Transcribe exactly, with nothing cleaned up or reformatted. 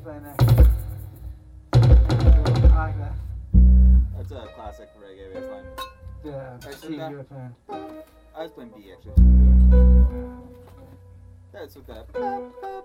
playing there? I like that. That's a classic reggae bass line. The Alright, so C now- you were playing. I was playing B actually. That's with that.